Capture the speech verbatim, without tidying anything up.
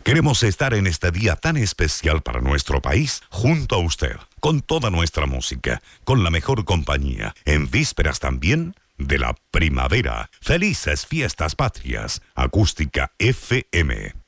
Queremos estar en este día tan especial para nuestro país, junto a usted, con toda nuestra música, con la mejor compañía, en vísperas también de la primavera. Felices fiestas patrias. Acústica F M.